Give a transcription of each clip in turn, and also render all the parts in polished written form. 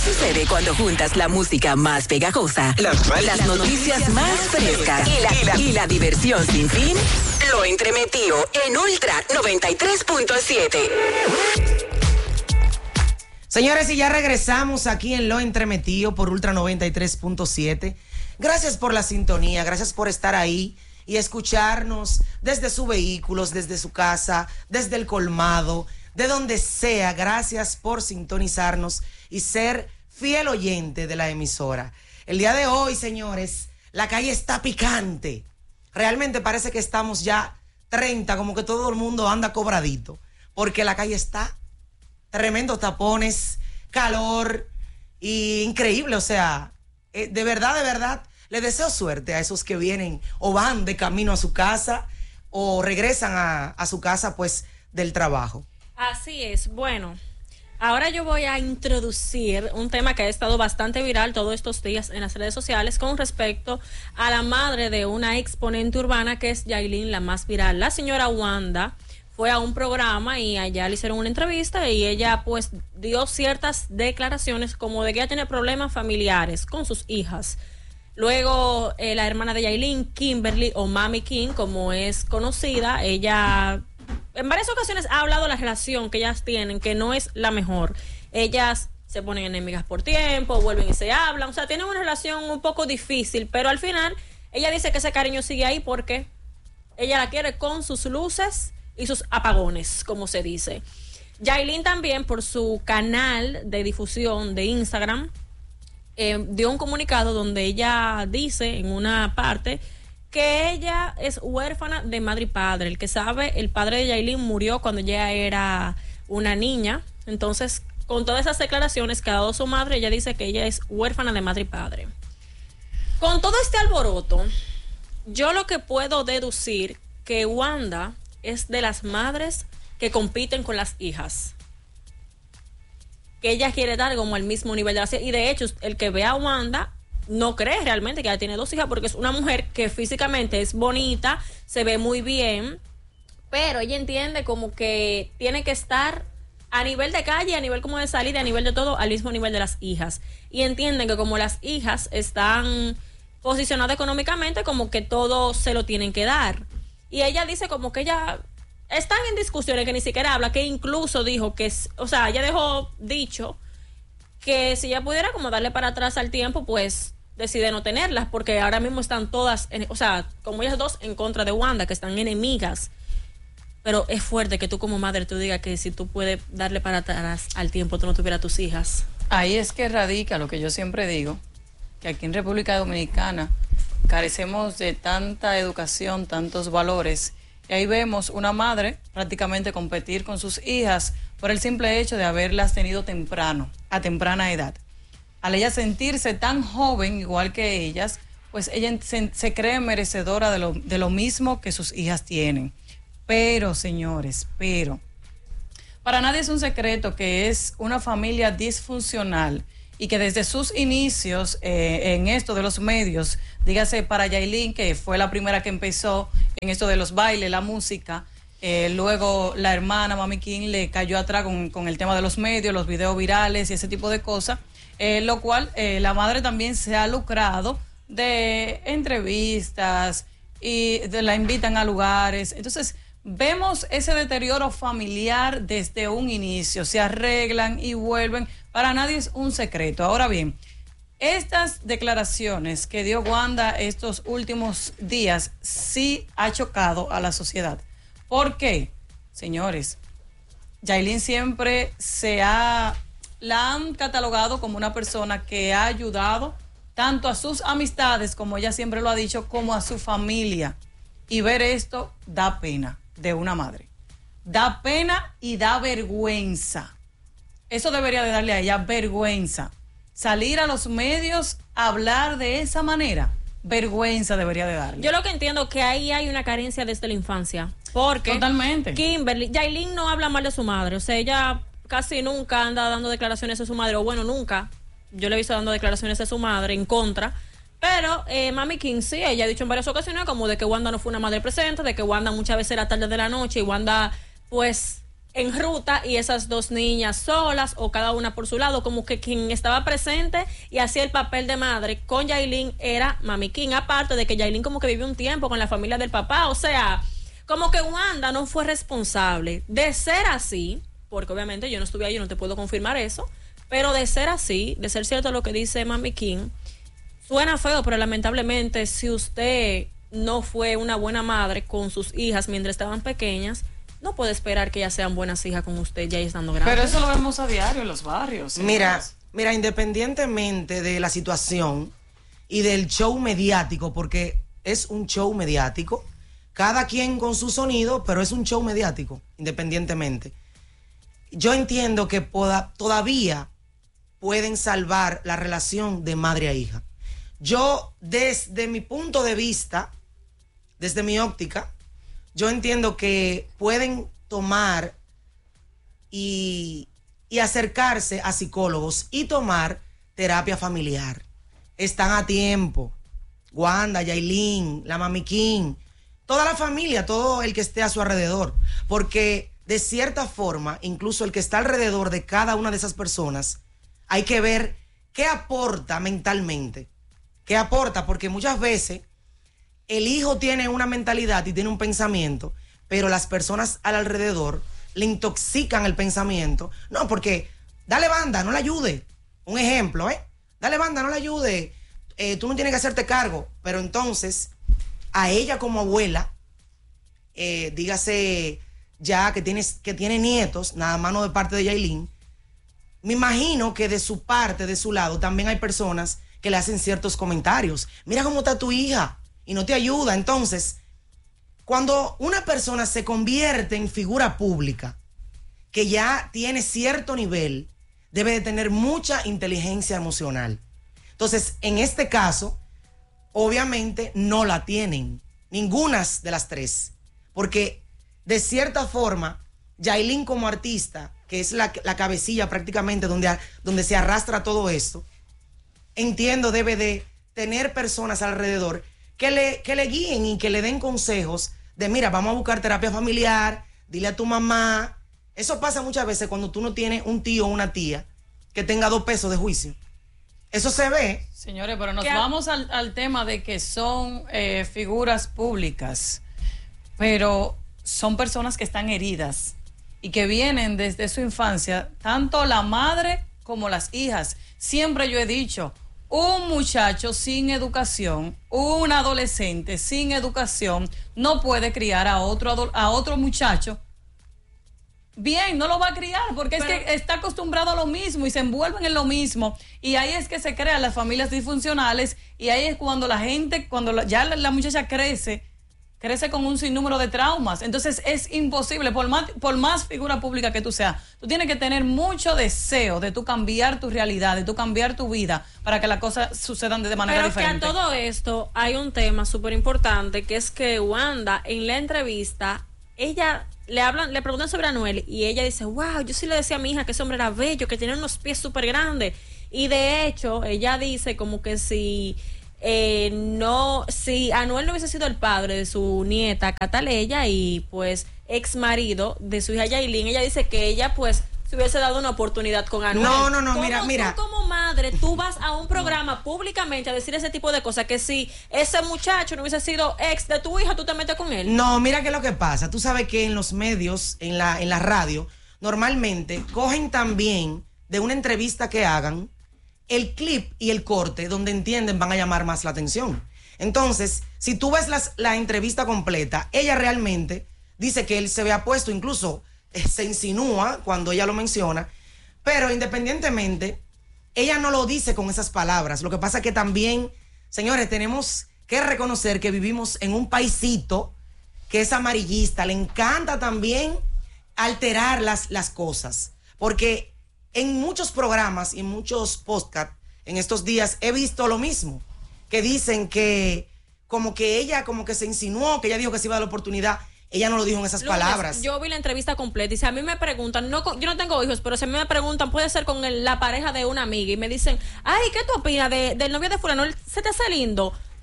sucede cuando juntas la música más pegajosa, las noticias más frescas y la diversión sin fin. Lo Entremetido en Ultra 93.7. Señores, y ya regresamos aquí en Lo Entremetido por Ultra 93.7. Gracias por la sintonía, gracias por estar ahí y escucharnos desde sus vehículos, desde su casa, desde el colmado, de donde sea. Gracias por sintonizarnos y ser fiel oyente de la emisora. El día de hoy, señores, la calle está picante. Realmente parece que estamos ya 30, como que todo el mundo anda cobradito, porque la calle está tremendos tapones, calor y increíble. O sea, de verdad, le deseo suerte a esos que vienen o van de camino a su casa o regresan a su casa pues del trabajo. Así es. Bueno, ahora yo voy a introducir un tema que ha estado bastante viral todos estos días en las redes sociales con respecto a la madre de una exponente urbana que es Yailin, la más viral. La señora Wanda fue a un programa y allá le hicieron una entrevista y ella pues dio ciertas declaraciones como de que ella tiene problemas familiares con sus hijas. Luego la hermana de Yailin, Kimberly o Mami King como es conocida, ella en varias ocasiones ha hablado de la relación que ellas tienen, que no es la mejor. Ellas se ponen enemigas por tiempo, vuelven y se hablan, o sea, tienen una relación un poco difícil, pero al final ella dice que ese cariño sigue ahí porque ella la quiere con sus luces y sus apagones, como se dice. Yailin también, por su canal de difusión de Instagram, dio un comunicado donde ella dice en una parte que ella es huérfana de madre y padre. El que sabe, el padre de Yailin murió cuando ella era una niña. Entonces, con todas esas declaraciones que ha dado su madre, ella dice que ella es huérfana de madre y padre. Con todo este alboroto, yo lo que puedo deducir que Wanda es de las madres que compiten con las hijas, que ella quiere dar como al mismo nivel de las hijas. Y de hecho, el que ve a Wanda no cree realmente que ella tiene dos hijas, porque es una mujer que físicamente es bonita, se ve muy bien, pero ella entiende como que tiene que estar a nivel de calle, a nivel como de salida, a nivel de todo, al mismo nivel de las hijas. Y entienden que como las hijas están posicionadas económicamente, como que todo se lo tienen que dar. Y ella dice como que ella están en discusiones que ni siquiera habla, que incluso dijo que, o sea, ella dejó dicho que si ella pudiera como darle para atrás al tiempo, pues decide no tenerlas, porque ahora mismo están todas, o sea, como ellas dos en contra de Wanda, que están enemigas. Pero es fuerte que tú como madre tú digas que si tú puedes darle para atrás al tiempo, tú no tuvieras tus hijas. Ahí es que radica lo que yo siempre digo, que aquí en República Dominicana carecemos de tanta educación, tantos valores, y ahí vemos una madre prácticamente competir con sus hijas por el simple hecho de haberlas tenido temprano, a temprana edad. Al ella sentirse tan joven, igual que ellas, pues ella se cree merecedora de lo mismo que sus hijas tienen. Pero, señores, para nadie es un secreto que es una familia disfuncional y que desde sus inicios en esto de los medios, dígase para Yailin, que fue la primera que empezó en esto de los bailes, la música, luego la hermana Mami King le cayó atrás con el tema de los medios, los videos virales y ese tipo de cosas, lo cual la madre también se ha lucrado de entrevistas y la invitan a lugares. Entonces vemos ese deterioro familiar desde un inicio, se arreglan y vuelven. Para nadie es un secreto. Ahora bien, estas declaraciones que dio Wanda estos últimos días sí ha chocado a la sociedad. ¿Por qué? Señores, Yailin siempre la han catalogado como una persona que ha ayudado tanto a sus amistades, como ella siempre lo ha dicho, como a su familia. Y ver esto da pena de una madre. Da pena y da vergüenza. Eso debería de darle a ella vergüenza. Salir a los medios a hablar de esa manera, vergüenza debería de darle. Yo lo que entiendo es que ahí hay una carencia desde la infancia. Porque totalmente. Kimberly, Yailin no habla mal de su madre. O sea, ella casi nunca anda dando declaraciones de su madre. O bueno, nunca. Yo le he visto dando declaraciones de su madre en contra. Pero Mami King sí, ella ha dicho en varias ocasiones como de que Wanda no fue una madre presente, de que Wanda muchas veces era tarde de la noche y Wanda pues en ruta y esas dos niñas solas o cada una por su lado, como que quien estaba presente y hacía el papel de madre con Yailin era Mami King, aparte de que Yailin como que vivió un tiempo con la familia del papá, o sea, como que Wanda no fue responsable. De ser así, porque obviamente yo no estuve ahí, yo no te puedo confirmar eso, pero de ser así, de ser cierto lo que dice Mami King, suena feo, pero lamentablemente si usted no fue una buena madre con sus hijas mientras estaban pequeñas, no puede esperar que ellas sean buenas hijas con usted ya estando grandes. Pero eso lo vemos a diario en los barrios. Mira, independientemente de la situación y del show mediático, porque es un show mediático, cada quien con su sonido, pero es un show mediático, independientemente. Yo entiendo que todavía pueden salvar la relación de madre a hija. Yo, desde mi punto de vista, desde mi óptica, yo entiendo que pueden tomar y acercarse a psicólogos y tomar terapia familiar. Están a tiempo. Wanda, Yailin, la Mami King, toda la familia, todo el que esté a su alrededor. Porque de cierta forma, incluso el que está alrededor de cada una de esas personas, hay que ver qué aporta mentalmente. ¿Qué aporta? Porque muchas veces el hijo tiene una mentalidad y tiene un pensamiento, pero las personas al alrededor le intoxican el pensamiento. No, porque dale banda, no le ayude. Un ejemplo, dale banda, no le ayude. Tú no tienes que hacerte cargo. Pero entonces, a ella como abuela, dígase ya que tiene nietos, nada más no de parte de Yailin, me imagino que de su parte, de su lado, también hay personas que le hacen ciertos comentarios. Mira cómo está tu hija y no te ayuda. Entonces, cuando una persona se convierte en figura pública, que ya tiene cierto nivel, debe de tener mucha inteligencia emocional. Entonces, en este caso, obviamente no la tienen, ninguna de las tres, porque de cierta forma, Yailin como artista, que es la cabecilla prácticamente donde se arrastra todo esto, entiendo debe de tener personas alrededor que le guíen y que le den consejos de mira, vamos a buscar terapia familiar, dile a tu mamá. Eso pasa muchas veces cuando tú no tienes un tío o una tía que tenga 2 pesos de juicio. Eso se ve. Señores, pero nos vamos al tema de que son figuras públicas, pero son personas que están heridas y que vienen desde su infancia, tanto la madre como las hijas. Siempre yo he dicho, un muchacho sin educación, un adolescente sin educación, no puede criar a otro muchacho bien, no lo va a criar, porque es que está acostumbrado a lo mismo y se envuelven en lo mismo, y ahí es que se crean las familias disfuncionales, y ahí es cuando ya la muchacha crece con un sinnúmero de traumas. Entonces es imposible, por más figura pública que tú seas, tú tienes que tener mucho deseo de tú cambiar tu realidad, de tú cambiar tu vida para que las cosas sucedan de manera diferente. Pero que a todo esto hay un tema súper importante, que es que Wanda en la entrevista, ella le preguntan sobre Anuel y ella dice, wow, yo sí le decía a mi hija que ese hombre era bello, que tenía unos pies súper grandes, y de hecho ella dice como que si Anuel no hubiese sido el padre de su nieta Cataleya y pues ex marido de su hija Yailin, ella dice que ella pues se hubiese dado una oportunidad con Anuel. No, mira. Tú como madre, tú vas a un programa públicamente a decir ese tipo de cosas, que si ese muchacho no hubiese sido ex de tu hija, tú te metes con él. No, mira qué es lo que pasa. Tú sabes que en los medios, en la radio, normalmente cogen también de una entrevista que hagan el clip y el corte donde entienden van a llamar más la atención. Entonces, si tú ves la entrevista completa, ella realmente dice que él se había puesto, incluso se insinúa cuando ella lo menciona, pero independientemente, ella no lo dice con esas palabras. Lo que pasa es que también, señores, tenemos que reconocer que vivimos en un paisito que es amarillista, le encanta también alterar las cosas, porque en muchos programas y en muchos podcasts en estos días he visto lo mismo, que dicen que como que ella como que se insinuó, que ella dijo que se iba a dar la oportunidad. Ella no lo dijo en esas palabras. Yo vi la entrevista completa y si a mí me preguntan, yo no tengo hijos, pero si a mí me preguntan, puede ser con la pareja de una amiga y me dicen, ay, ¿qué tú opinas del novio de fulano? ¿Se te hace lindo?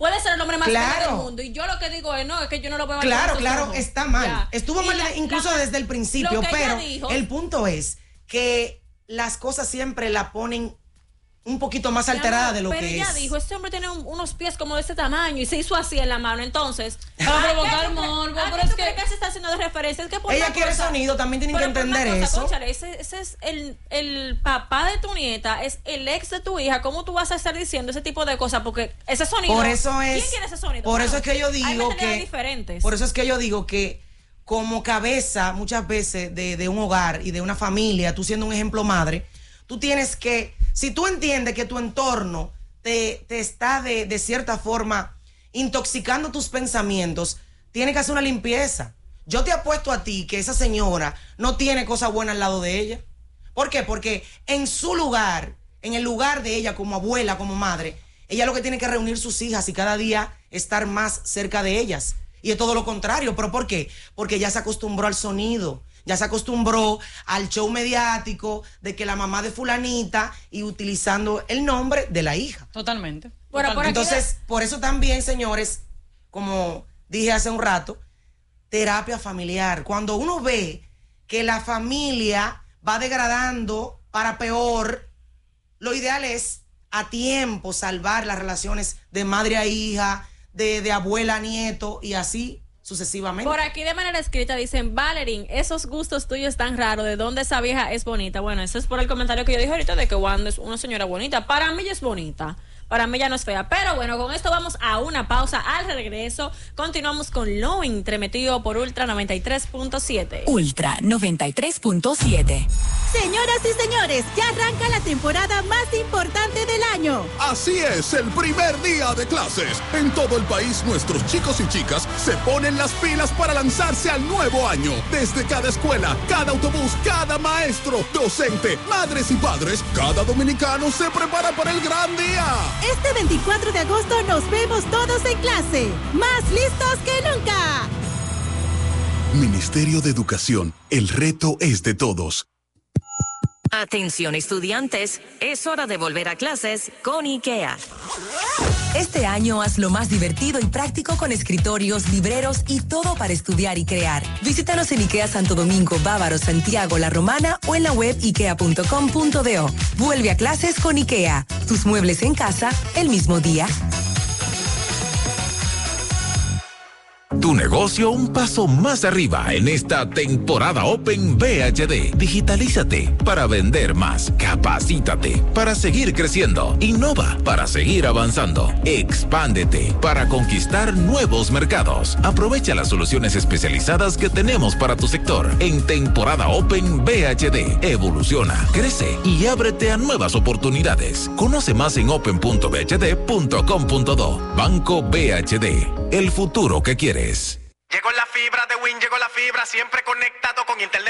puede ser el hombre más Claro. feliz del mundo. Y yo lo que digo es, no, es que yo no lo veo. Claro, está mal. Ya. Estuvo mal incluso desde el principio, pero el punto es que las cosas siempre la ponen un poquito más alterada de lo que es. Pero ella dijo, este hombre tiene unos pies como de este tamaño y se hizo así en la mano, entonces para provocar morbo, pero es que se está haciendo de referencia. Es que por ella quiere sonido, también tienen que entender eso. Cónchale, ese es el papá de tu nieta, es el ex de tu hija. ¿Cómo tú vas a estar diciendo ese tipo de cosas? Porque ese sonido, por eso es, ¿quién quiere ese sonido? Por eso es que yo digo por eso es que yo digo que como cabeza muchas veces de un hogar y de una familia, tú siendo un ejemplo madre, tú tienes que, si tú entiendes que tu entorno te está de cierta forma intoxicando tus pensamientos, tienes que hacer una limpieza. Yo te apuesto a ti que esa señora no tiene cosa buena al lado de ella. ¿Por qué? Porque en su lugar, en el lugar de ella como abuela, como madre, ella lo que tiene que reunir sus hijas y cada día estar más cerca de ellas. Y es todo lo contrario. ¿Pero por qué? Porque ya se acostumbró al sonido. Ya se acostumbró al show mediático de que la mamá de fulanita y utilizando el nombre de la hija. Totalmente. Bueno, entonces, por eso también, señores, como dije hace un rato, terapia familiar. Cuando uno ve que la familia va degradando para peor, lo ideal es a tiempo salvar las relaciones de madre a hija, de abuela a nieto y así sucesivamente. Por aquí de manera escrita dicen, Valerín, esos gustos tuyos tan raros, ¿de dónde esa vieja es bonita? Bueno, eso es por el comentario que yo dije ahorita de que Wanda es una señora bonita. Para mí ya es bonita. Para mí ya no es fea. Pero bueno, con esto vamos a una pausa. Al regreso, continuamos con Lo Entremetido por Ultra 93.7. Ultra 93.7. Señoras y señores, ya arranca la temporada más importante del año. Así es, el primer día de clases. En todo el país, nuestros chicos y chicas se ponen las pilas para lanzarse al nuevo año. Desde cada escuela, cada autobús, cada maestro, docente, madres y padres, cada dominicano se prepara para el gran día. Este 24 de agosto nos vemos todos en clase, más listos que nunca. Ministerio de Educación, el reto es de todos. Atención estudiantes, es hora de volver a clases con IKEA. Este año hazlo más divertido y práctico con escritorios, libreros y todo para estudiar y crear. Visítanos en IKEA Santo Domingo, Bávaro, Santiago, La Romana o en la web ikea.com.do. Vuelve a clases con IKEA. Tus muebles en casa el mismo día. Tu negocio un paso más arriba en esta temporada Open VHD. Digitalízate para vender más. Capacítate para seguir creciendo. Innova para seguir avanzando. Expándete para conquistar nuevos mercados. Aprovecha las soluciones especializadas que tenemos para tu sector en temporada Open VHD. Evoluciona, crece y ábrete a nuevas oportunidades. Conoce más en open.bhd.com.do. Banco VHD. El futuro que quieres. Llegó la fibra de Win, llegó la fibra, siempre conectado con internet